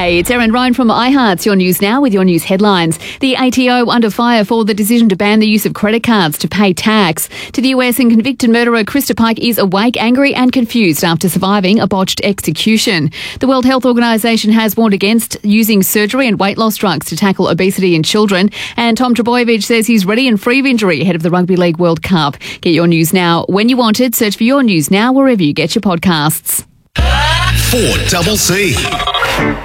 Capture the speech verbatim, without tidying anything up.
G'day, it's Erin Ryan from iHeart's Your News Now with your news headlines. The A T O under fire for the decision to ban the use of credit cards to pay tax. To the U S, and convicted murderer Krista Pike is awake, angry and confused after surviving a botched execution. The World Health Organization has warned against using surgery and weight loss drugs to tackle obesity in children. And Tom Trbojevic says he's ready and free of injury ahead of the Rugby League World Cup. Get your news now when you want it. Search for Your News Now wherever you get your podcasts. four C C.